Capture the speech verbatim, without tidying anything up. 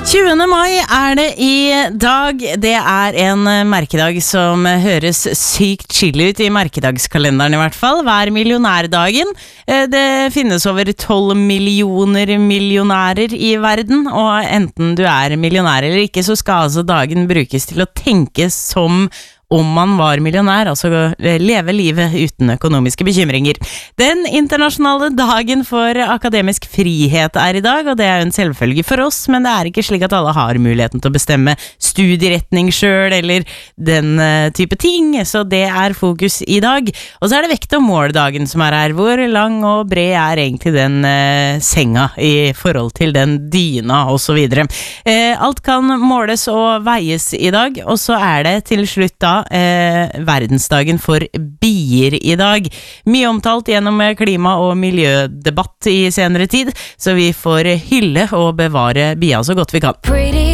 tjuende mai er det i dag. Det er en merkedag som høres sykt chill ut i merkedagskalenderen i hvert fall. Hver millionærdagen. Det finnes over tolv millioner millionærer i verden, og enten du er millionær eller ikke, så skal altså dagen brukes til å tenke som om man var millionær, altså leve livet uten økonomiske bekymringer. Den internasjonale dagen for akademisk frihet er i dag, og det er jo en selvfølge for oss, men det er ikke slik at alle har muligheten til å bestemme studieretning selv, eller den type ting, så det er fokus i dag. Og så er det vekt og måldagen som er her. Hvor lang og bred er egentlig den eh, senga i forhold til den dyna, og så videre. Eh, alt kan måles og veies i dag, og så er det til slutt da Eh, verdensdagen for bier i dag. Mye omtalt gjennom klima- og miljødebatt i senere tid, så vi får hylle og bevare bia så godt vi kan. Pretty